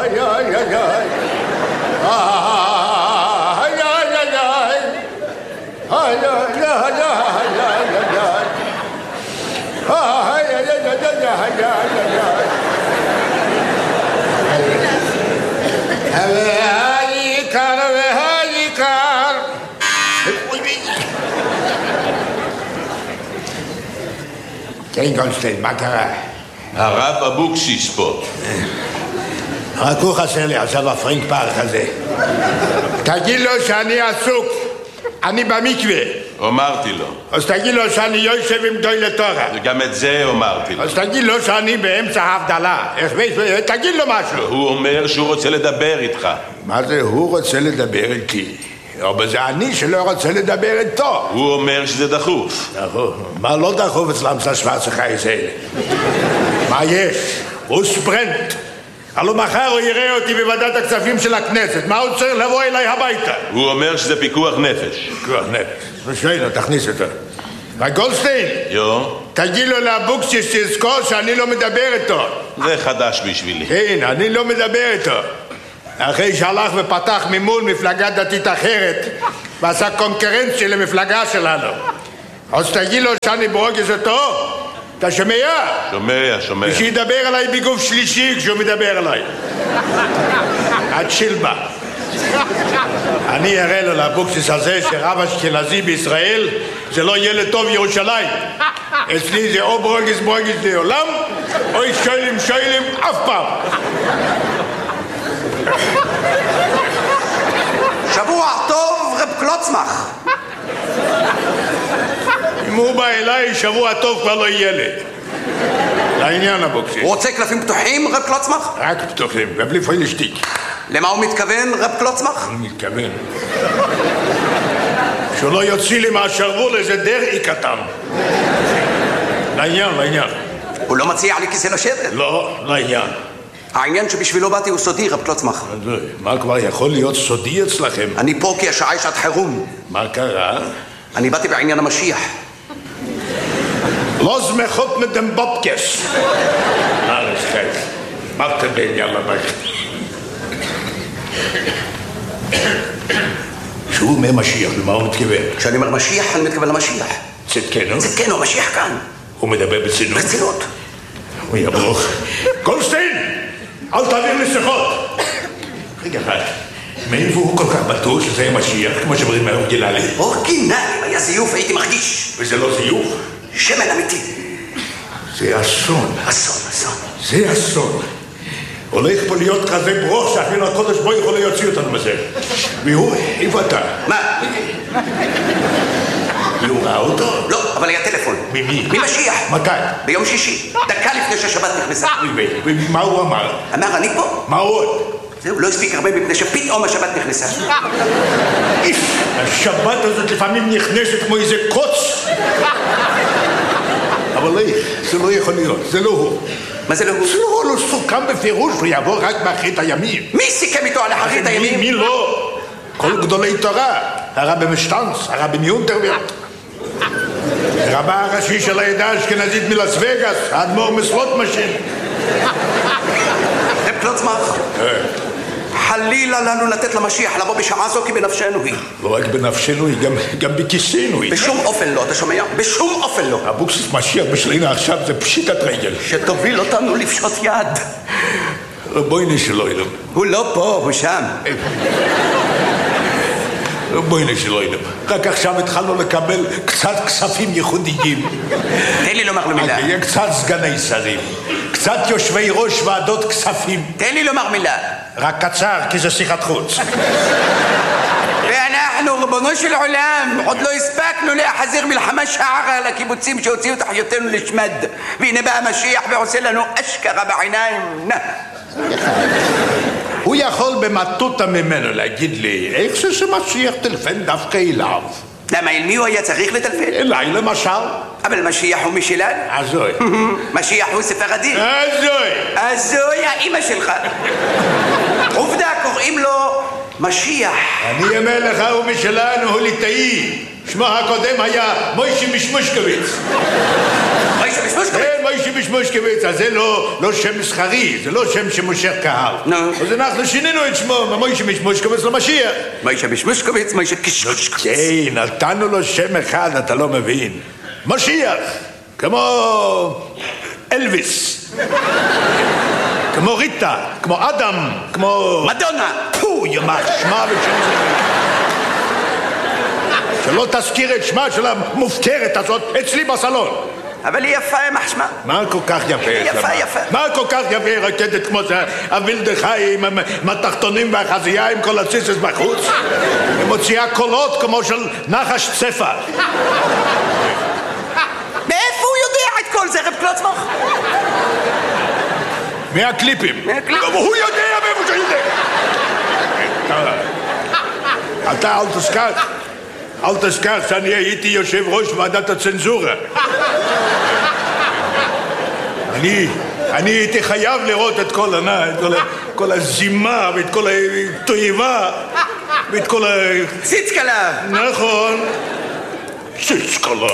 כן, גולדשטיין, מה קרה? הרב אבוקסיס פה. רק הוא חסר לי עכשיו הפרינק פארק הזה. תגיד לו שאני עסוק, אני במקווה. אמרתי לו. אז תגיד לו שאני יושב עם גדולי תורה. וגם את זה אמרתי לו. אז תגיד לו שאני באמצע ההבדלה. תגיד לו משהו. הוא אומר שהוא רוצה לדבר איתך. מה זה הוא רוצה לדבר איתי? אבל זה אני שלא רוצה לדבר איתו. הוא אומר שזה דחוף. דחוף? מה לא דחוף אצלם שוורצה חייס האלה? מה יש? הוא ספרנט. הלוא מחר הוא יראה אותי בוועדת הכספים של הכנסת. מה הוא צריך לבוא אליי הביתה? הוא אומר שזה פיקוח נפש. פיקוח נפש. משאינו, תכניס אותו. רק גולדשטיין. תגיד לו לאבוקסיס שיזכור שאני לא מדבר איתו. זה חדש בשבילי. כן, אני לא מדבר איתו. אחרי שהלך ופתח ממול מפלגה דתית אחרת ועשה קונקרנציה למפלגה שלנו. אז תגיד לו שאני ברוגז אותו. אתה שומע? שומע. ושידבר עליי בגוף שלישי כשהוא מדבר עליי. עד שילבה. אני אראה לו לאבוקסיס הזה שרב אשכנזי בישראל זה לא ילד טוב ירושלים. אצלי זה או ברוגז לעולם או שואלים אף פעם. שבוע טוב, רב קלוצמח. אם הוא בא אליי, שבוע טוב כבר לא יהיה לי. לעניין אבוקסיס. הוא רוצה קלפים פתוחים, רב קלוצמח? רק פתוחים, ובלי פוילשטיק. למה הוא מתכוון, רב קלוצמח? הוא מתכוון שהוא לא יוציא לי מהשרוול איזה דרעי קטן. לעניין. הוא לא מציע לי כיסא לשבת? לא, לעניין. העניין שבשבילו באתי הוא סודי, רב קלוצמח. מה כבר יכול להיות סודי אצלכם? אני פה כי השעה היא שעת חירום. מה קרה? אני באתי בעניין המשיח. לא זמחות מדם בובקס. ארץ חייך. מה תבין יאללה בך? שהוא אומר משיח, למה הוא מתכוון? כשאני אומר משיח, אני מתכוון למשיח. צדקנו? צדקנו, המשיח כאן. הוא מדבר ברצינות? ברצינות. הוא יברוך. גולדשטיין! אל תעביר לי שיחות! רגע אחד, מאיפה הוא כל כך בטוח שזה יהיה משיח, כמו שאומרים מהאורגינלי? אורגינלי, היה זיוף, הייתי מרגיש. וזה לא זיוף? שמן אמיתי. זה אסון. אסון. זה אסון. הולך פה להיות כזה ברוך שאפילו הקודש בו יכול להוציא אותנו מזה. והוא, איפה אתה? מה? הוא ראה אותו? לא, אבל היה טלפון. ממי? ממשיח. מתי? ביום שישי, דקה לפני שהשבת נכנסה. ומה הוא אמר? אמר, אני פה. מה עוד? זהו, לא הספיק הרבה מפני שפתאום השבת נכנסה. השבת הזאת לפעמים נכנסת כמו איזה קוץ. אבל זה לא יכול להיות, זה לא הוא. מה זה לא הוא? זה לא הוא, לא סוכם בפירוש, הוא יבוא רק באחרית הימים. מי סיכם איתו על אחרית הימים? מי לא? כל גדולי תורה, הרבי משטנץ, הרבי מיונטרברט, רבה הראשי של העדה האשכנזית מלאס וגאס, האדמו"ר מסלוטמשין. רב קלוצמח, חלילה לנו לתת למשיח לבוא בשעה זו כי בנפשנו היא. לא רק בנפשנו היא, גם בכיסנו היא. בשום אופן לא, אתה שומע? בשום אופן לא. אבוקסיס משיח בשלינה עכשיו זה פשיטת רגל. שתוביל אותנו לפשוט יד. בואי נשלו אילם. הוא לא פה, הוא שם. בואי נשלו אילם. רק עכשיו התחלנו לקבל קצת כספים ייחודיים. תן לי לומר לו מילה. יהיה קצת סגני שרים, קצת יושבי ראש ועדות כספים. תן לי לומר מילה. רק קצר, כי זה שיחת חוץ. ואנחנו, ריבונו של עולם, עוד לא הספקנו להחזיר מלחמה שערה על הקיבוצים שהוציאו את אחיותינו לשמד. והנה בא המשיח ועושה לנו אשכרה בעיניים. הוא יכול במטותא ממנו להגיד לי, איך שמשיח טלפן דווקא אליו? למה, אל מי הוא היה צריך לטלפן? אליי למשל. אבל משיח הוא משלנו. הזוי. משיח הוא ספרדי. הזוי. הזוי האמא שלך. עובדה, קוראים לו משיח. אני אומר לך, הוא משלנו, הוא ליטאי. שמו הקודם היה מוישי משמושקוביץ. מוישי משמושקוביץ? כן, מוישי משמושקוביץ. אז זה לא שם מסחרי, זה לא שם שמושך קהל. אז אנחנו שינינו את שמו ממוישי משמושקוביץ למשיח. מוישי משמושקוביץ, מוישי קשקשקוביץ. כן, נתנו לו שם אחד, אתה לא מבין. משיח, כמו אלוויס. כמו ריטה, כמו אדם, כמו... מדונה. פו, ימח שמה ושם זה. שלא תזכיר את שמה של המופקרת הזאת אצלי בסלון. אבל היא יפה, יימח שמה. מה כל כך יפה? יפה. מה כל כך יפה רקדת כמו זה הווילדחי עם התחתונים והחזייה עם כל הציסס בחוץ? היא מוציאה קולות כמו של נחש צפה. מאיפה הוא יודע את כל זה, רב קלוצמוך? מהקליפים. גם הוא יודע מאיפה שהוא יודע. אתה אל תזכר שאני הייתי יושב ראש ועדת הצנזורה. אני הייתי חייב לראות את כל הזימה ואת כל התועבה ואת כל ציצקלה. נכון. ציצקלה.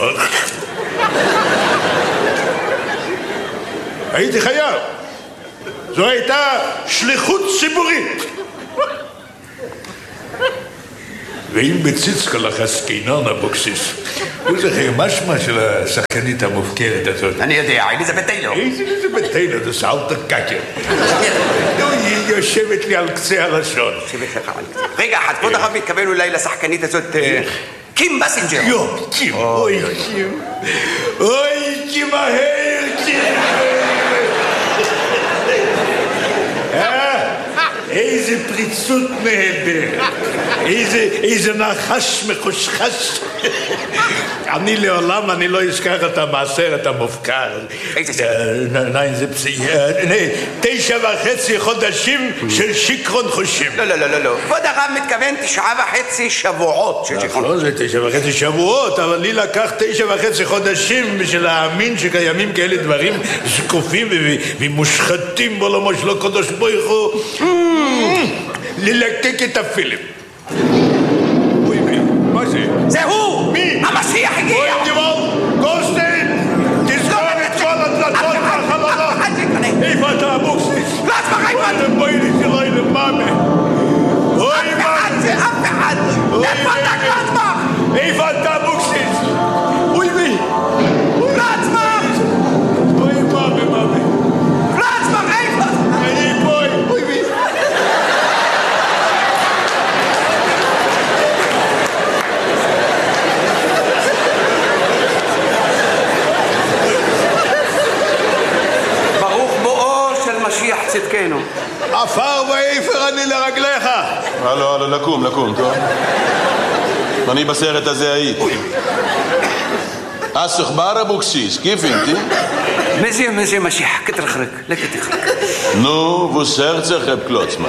הייתי חייב. זו הייתה שליחות ציבורית. ואם בציצקלך עסקינן אבוקסיס, הוא זוכר משמע של השחקנית המופקרת הזאת. אני יודע, אליזבת טיילור. אליזבת טיילור, זה סאלטר קאקר. היא יושבת לי על קצה הלשון. רגע, אחד, כבוד הרב מתכוון אולי לשחקנית הזאת קים בסינג'ר. קים, אוי קים. אוי קים מהר, קים. איזה פריצות נהדרת, איזה נחש מחושחש. אני לעולם לא אזכר את המעשרת המופקר. איזה סרט? 9.5 חודשים של שיקרון חושים. לא. כבוד הרב מתכוון 9.5 שבועות של שיקרון. לא, זה 9.5 שבועות, אבל לי לקח 9.5 חודשים בשביל להאמין שקיימים כאלה דברים זקופים ומושחתים בעולמו של הקדוש ברוך הוא. ללקק את הפילם. אוי, מה זה? זה הוא! מי? המשיח הגיע! אוי, גבול! גולדשטיין! תסגור את כל הדלתות והחלונות! איפה אתה אבוקסיס? קלוצמוך, איפה אתה? אתם בואי לי שלא ילמאמה! אוי, מה זה? אף אחד! איפה אתה, קלוצמוך? איפה אתה אבוקסיס? אוי, מי? קלוצמוך! אוי, מאמה! קלוצמוך, איפה? אני פה! אוי, מי? משיח צדקנו. עפר ואיפר אני לרגליך. הלו, לקום, טוב? אני בסרט הזה הייתי. אסוך בר אבוקסיס, כיף אינתי? מזה משיח, כתרחרק, לכתרחרק. נו, וסרצח רב קלוצמוך.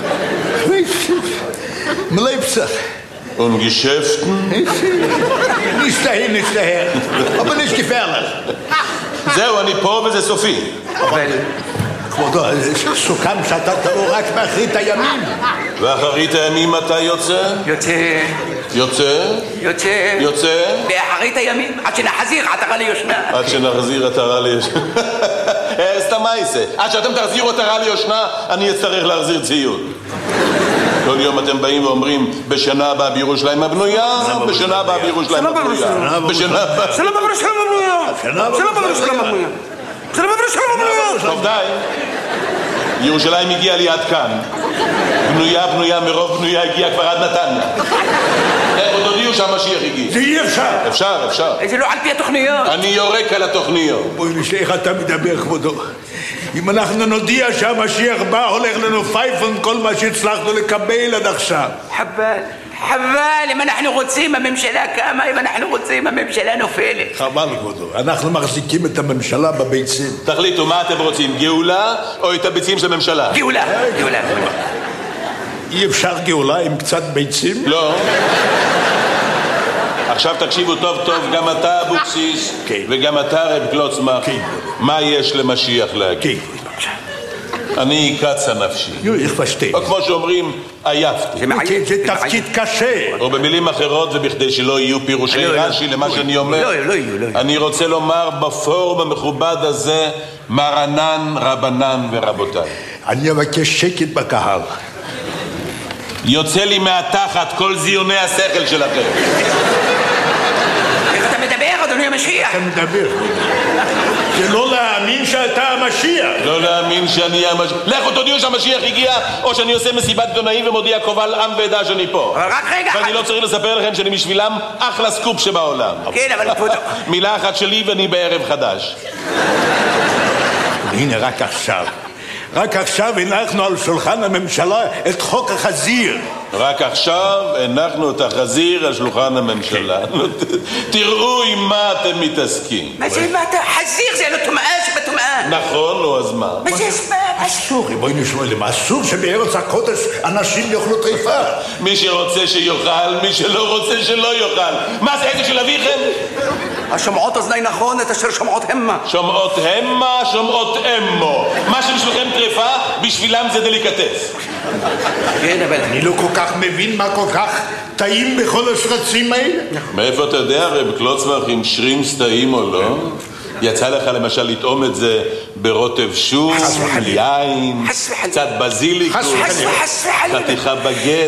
מלייפסך. Und Geschäften? Nicht dahin, nicht daher. Aber nicht gefährlich. זהו, אני פה וזה סופי. אבל... כבודו, סוכם שאתה תבוא רק באחרית הימים. ואחרית הימים אתה יוצא? יוצא? באחרית הימים, עד שנחזיר עטרה ליושנה. עד שנחזיר עטרה ליושנה. סתם מה יעשה? עד שאתם תחזירו עטרה ליושנה, אני אצטרך להחזיר ציוד. כל יום אתם באים ואומרים, בשנה הבאה בירושלים הבנויה, בשנה הבאה בירושלים הבנויה. בשנה הבאה... שלום בירושלים הבנויה. טוב די. ירושלים הגיעה לי עד כאן. בנויה, מרוב בנויה הגיעה כבר עד נתניה. עוד הודיעו שהמשיח הגיע. זה אי אפשר. אפשר. זה לא על פי התוכניות. אני יורק על התוכניות. בואי נשאר, איך אתה מדבר, כבודו? אם אנחנו נודיע שהמשיח בא, הולך לנו פייפון כל מה שהצלחנו לקבל עד עכשיו. חבל, אם אנחנו רוצים הממשלה קמה, אם אנחנו רוצים הממשלה נופלת. חבל, כבודו, אנחנו מחזיקים את הממשלה בביצים. תחליטו, מה אתם רוצים, גאולה או את הביצים של הממשלה? גאולה. אי אפשר גאולה עם קצת ביצים? לא. עכשיו תקשיבו טוב, גם אתה אבוקסיס וגם אתה רב קלוצמוך. מה יש למשיח להגיד? אני קצה נפשי. איך פשטי? או כמו שאומרים, עייפתי. זה תפקיד קשה. או במילים אחרות, ובכדי שלא יהיו פירושי רש"י למה שאני אומר, לא יהיו. אני רוצה לומר בפורום המכובד הזה, מרנן, רבנן ורבותיי. אני אבקש שקט בקהל. יוצא לי מהתחת כל זיוני השכל שלכם. איך אתה מדבר, אדוני המשיח? אתה מדבר. זה לא להאמין שאתה המשיח. לא להאמין שאני המשיח. לכו תודיעו שהמשיח הגיע, או שאני עושה מסיבת עיתונאים ומודיע קובל עם ועדה שאני פה. רק רגע. ואני לא צריך לספר לכם שאני בשבילם אחלה סקופ שבעולם. כן, אבל כבודו. מילה אחת שלי ואני בערב חדש. הנה רק עכשיו הנחנו על שולחן הממשלה את חוק החזיר. רק עכשיו הנחנו את החזיר על שולחן הממשלה. תראו עם מה אתם מתעסקים. מה זה, מה אתה? חזיר זה לא טומאה שבטומאה. נכון, נו, אז מה? מה זה אספה? אסור, בואי נשמע למה אסור שבארץ הקודש אנשים יאכלו טריפה. מי שרוצה שיאכל, מי שלא רוצה שלא יאכל. מה זה, איזה של אביכם? השומעות אוזני נכון, את אשר שומעות המה. שומעות המה, שומעות אמו. מה שבשבילכם טריפה, בשבילם זה דליקטס. כן, אבל אני לא כל כך מבין מה כל כך טעים בכל השרצים האלה. מאיפה אתה יודע, רב קלוצמח, אם שרימס טעים או לא? יצא לך למשל לטעום את זה ברוטב שום, יין, קצת בזיליקו, חתיכה בגט.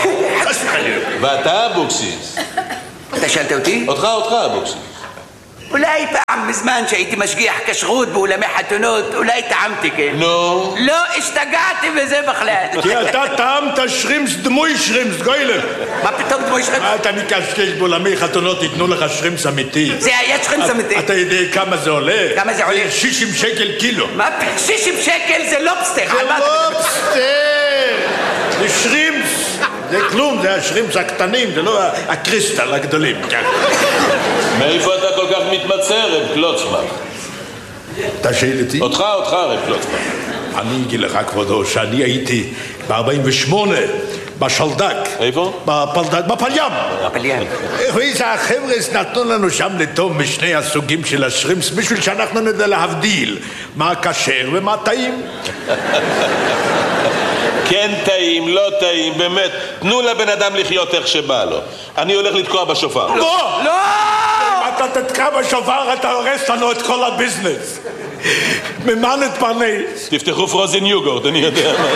ואתה אבוקסיס? אתה שאלת אותי? אותך אבוקסיס. אולי פעם בזמן שהייתי משגיח כשרות באולמי חתונות, אולי טעמתי, כן? נו? לא, השתגעתי בזה בכלל. כי אתה טעמת שרימס דמוי שרימס, גוילר. מה פתאום דמוי שרימס? אתה מקשקש באולמי חתונות, ייתנו לך שרימס אמיתי. זה היה שרימס אמיתי. אתה יודע כמה זה עולה? כמה זה עולה? 60 שקל קילו. מה? 60 שקל זה לובסטר. זה לובסטר! זה שרימס. זה כלום, זה השרימס הקטנים, זה לא הקריסטל הגדולים. מאיפה אתה כל כך מתמצא, רב קלוצמח? אתה שואל אותי? אותך, רב קלוצמח. אני אגיד לך, כבודו, שאני הייתי ב-48 בשלדק. איפה? בפלים. בפלים. ואיזה החבר'ה נתנו לנו שם לטוב משני הסוגים של השרימס בשביל שאנחנו נדע להבדיל מה כשר ומה טעים. כן טעים, לא טעים, באמת. תנו לבן אדם לחיות איך שבא לו. אני הולך לתקוע בשופר. לא! לא! אם אתה תתקע בשופר, אתה הורס לנו את כל הביזנס. ממה נתפרנס? תפתחו פרוזן יוגורט, אני יודע מה.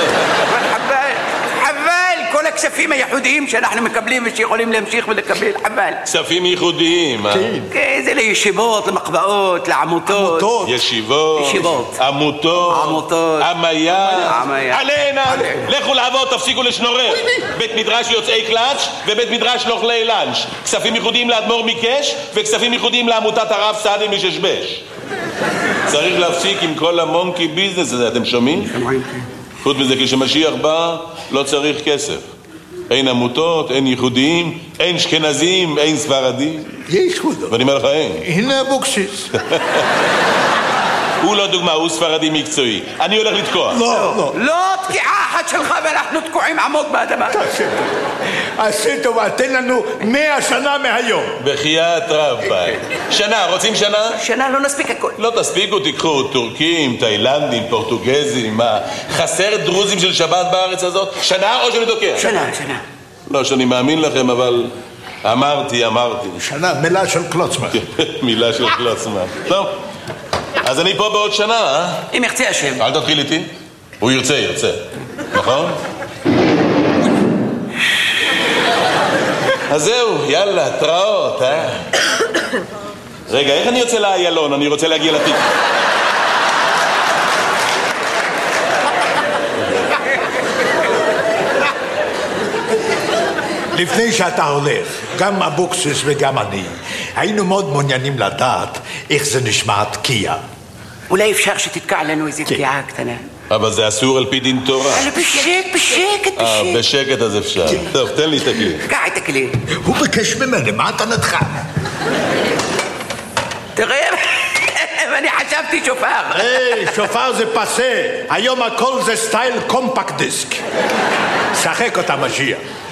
חבל, כל הכספים הייחודיים שאנחנו מקבלים ושיכולים להמשיך ולקבל, חבל. כספים ייחודיים, כן, זה לישיבות, למחבאות, לעמותות. ישיבות. עמותות. עמיה. עלינה. לכו לעבוד, תפסיקו לשנורר. בית מדרש יוצאי קלאץ' ובית מדרש לאוכלי לאנץ'. כספים ייחודיים לאדמו"ר מקש וכספים ייחודיים לעמותת הרב סעדי מששבש. צריך להפסיק עם כל המונקי ביזנס הזה, אתם שומעים? חוץ מזה, כשמשיח בא, לא צריך כסף. אין עמותות, אין ייחודיים, אין אשכנזים, אין ספרדים. יש כבודו. ואני אומר לך, אין. הנה אבוקסיס. הוא לא דוגמה, הוא ספרדי מקצועי. אני הולך לתקוע. לא תקיעה אחת שלך ואנחנו תקועים עמוק באדמה. עשי טובה, תן לנו 100 שנה מהיום. בחייאת רבי. שנה, רוצים שנה? שנה לא נספיק הכל. לא תספיקו, תיקחו טורקים, תאילנדים, פורטוגזים, מה? חסר דרוזים של שבת בארץ הזאת? שנה או שאני תוקע? שנה. לא שאני מאמין לכם, אבל אמרתי. שנה, מילה של קלוצמן. מילה של קלוצמן. טוב. אז אני פה בעוד שנה, אה? אם ירצה השם. אל תתחיל איתי. הוא ירצה. נכון? אז זהו, יאללה, תראות, אה? רגע, איך אני יוצא לאיילון? אני רוצה להגיע לתיק. לפני שאתה הולך, גם אבוקסיס וגם אני, היינו מאוד מעוניינים לדעת איך זה נשמע התקיעה. אולי אפשר שתתקע לנו איזו תקיעה קטנה. אבל זה אסור על פי דין תורה. בשקט. בשקט אז אפשר. טוב, תן לי את הכלי. קח את הכלי. הוא ביקש ממני, מה אתה נדחה? תראה, אני חשבתי שופר. שופר זה פסה. היום הכל זה סטייל קומפקט דיסק. שחק אותה משיח.